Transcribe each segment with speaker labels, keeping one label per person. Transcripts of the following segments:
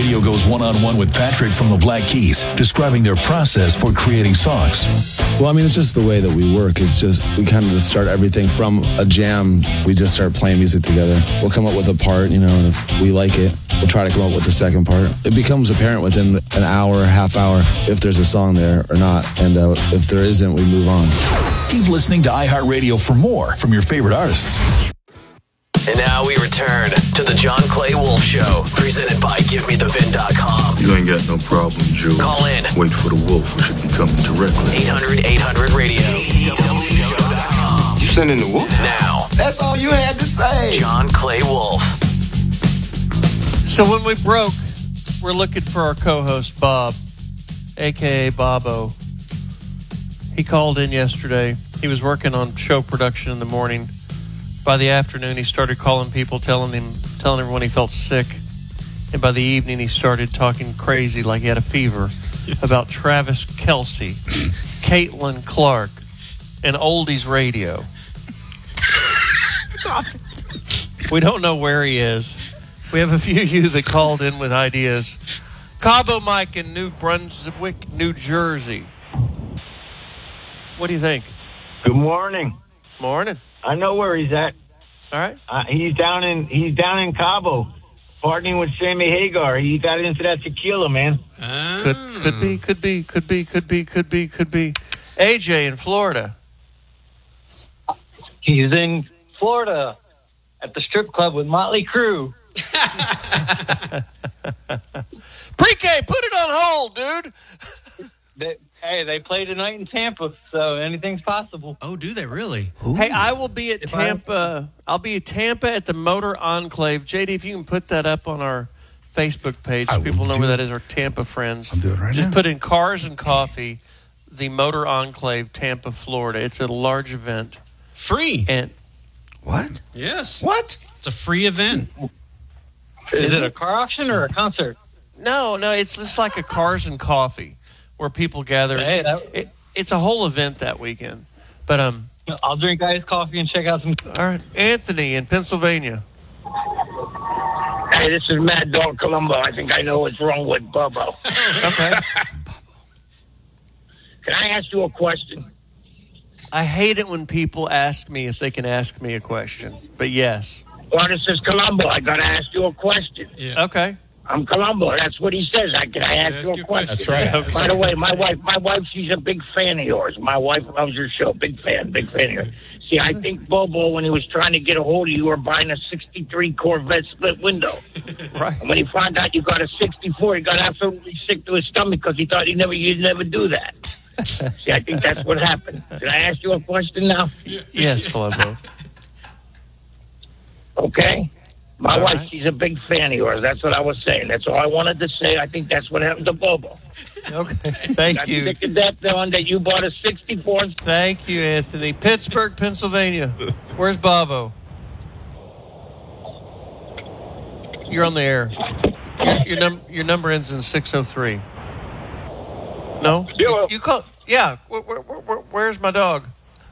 Speaker 1: Radio goes one-on-one with Patrick from the Black Keys, describing their process for creating songs.
Speaker 2: Well, I mean, it's just the way that we work. It's just, we kind of just start everything from a jam. We just start playing music together. We'll come up with a part, and if we like it, we'll try to come up with the second part. It becomes apparent within an hour, half hour, if there's a song there or not. And if there isn't, we move on.
Speaker 1: Keep listening to iHeartRadio for more from your favorite artists.
Speaker 3: And now we return to the John Clay Wolf Show, presented by GiveMeTheVin.com.
Speaker 4: You ain't got no problem, Joe.
Speaker 3: Call in.
Speaker 4: Wait for the wolf, we should be coming directly.
Speaker 3: 800-800-RADIO.
Speaker 4: You sending the wolf?
Speaker 3: Now.
Speaker 5: That's all you had to say.
Speaker 3: John Clay Wolf.
Speaker 6: So when we broke, we're looking for our co-host, Bob, a.k.a. Bobo. He called in yesterday. He was working on show production in the morning. By the afternoon, he started calling people, telling everyone he felt sick. And by the evening, he started talking crazy like he had a fever about Travis Kelce, Caitlin Clark, and Oldies Radio. We don't know where he is. We have a few of you that called in with ideas. Cabo Mike in New Brunswick, New Jersey. What do you think?
Speaker 7: Good morning.
Speaker 6: Morning.
Speaker 7: I know where he's at.
Speaker 6: All right.
Speaker 7: He's down in Cabo, partying with Sammy Hagar. He got into that tequila, man.
Speaker 6: Could be. AJ in Florida.
Speaker 8: He's in Florida at the strip club with Motley Crue.
Speaker 6: Pre-K, put it on hold, dude.
Speaker 8: They play tonight in Tampa, so anything's possible.
Speaker 9: Oh, do they really?
Speaker 6: Ooh. Hey, I will be at Tampa. I'll be at Tampa at the Motor Enclave. JD, if you can put that up on our Facebook page, so people know where that is, our Tampa friends.
Speaker 5: I'll do it right now.
Speaker 6: Just put in Cars and Coffee, the Motor Enclave, Tampa, Florida. It's a large event.
Speaker 9: Free.
Speaker 6: And
Speaker 5: what?
Speaker 9: Yes.
Speaker 5: What?
Speaker 9: It's a free event.
Speaker 8: Is it a car auction or a concert?
Speaker 6: No, it's just like a Cars and Coffee where people gather.
Speaker 8: Hey,
Speaker 6: it's a whole event that weekend. But
Speaker 8: I'll drink iced coffee and check out some.
Speaker 6: All right, Anthony in Pennsylvania.
Speaker 10: Hey, this is Mad Dog Columbo. I think I know what's wrong with Bubbo.
Speaker 6: Okay.
Speaker 10: Can I ask you a question?
Speaker 6: I hate it when people ask me if they can ask me a question, but yes.
Speaker 10: Well, this is Columbo. I got to ask you a question.
Speaker 9: Yeah.
Speaker 6: Okay.
Speaker 10: I'm Columbo. That's what he says. Can I ask you a question?
Speaker 5: That's right.
Speaker 6: Okay.
Speaker 10: By the way, my wife, she's a big fan of yours. My wife loves your show. Big fan of yours. See, I think Bobo, when he was trying to get a hold of you, were buying a 63 Corvette split window.
Speaker 6: Right.
Speaker 10: And when he found out you got a 64, he got absolutely sick to his stomach because he thought you'd never do that. See, I think that's what happened. Can I ask you a question now?
Speaker 6: Yes, Columbo.
Speaker 10: Okay? My
Speaker 6: All
Speaker 10: wife,
Speaker 6: right.
Speaker 10: she's a big fan of yours. That's what I was saying. That's all I wanted to say. I think that's what happened to Bobo.
Speaker 6: Okay. Thank
Speaker 10: Got
Speaker 6: you.
Speaker 10: sick to death knowing that you bought a 64.
Speaker 6: Thank you, Anthony. Pittsburgh, Pennsylvania. Where's Bobo? You're on the air. Your number ends in 603. No?
Speaker 10: Yeah.
Speaker 6: You call? Yeah. Where's my dog?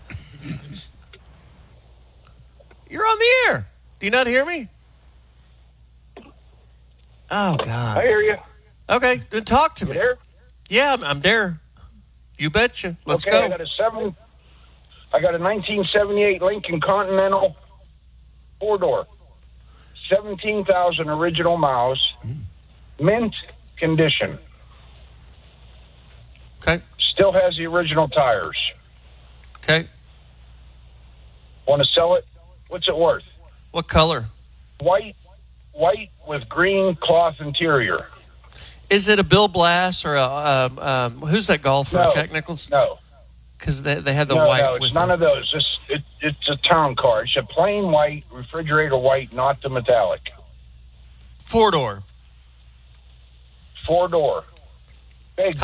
Speaker 6: You're on the air. Do you not hear me? Oh, God.
Speaker 10: I hear you.
Speaker 6: Okay, then talk to
Speaker 10: You
Speaker 6: me.
Speaker 10: there?
Speaker 6: Yeah, I'm there. You betcha. Let's
Speaker 10: okay,
Speaker 6: go.
Speaker 10: I got a 1978 Lincoln Continental 4-door. 17,000 original miles. Mint condition.
Speaker 6: Okay.
Speaker 10: Still has the original tires.
Speaker 6: Okay.
Speaker 10: Want to sell it? What's it worth?
Speaker 6: What color?
Speaker 10: White with green cloth interior.
Speaker 6: Is it a Bill Blass or a who's that golfer?
Speaker 10: No.
Speaker 6: Jack Nicklaus?
Speaker 10: No.
Speaker 6: Because they had the
Speaker 10: No,
Speaker 6: white.
Speaker 10: it's
Speaker 6: with
Speaker 10: none
Speaker 6: them.
Speaker 10: of those. It's a town car. It's a plain white, refrigerator white, not the metallic.
Speaker 6: 4-door.
Speaker 10: 4-door. Big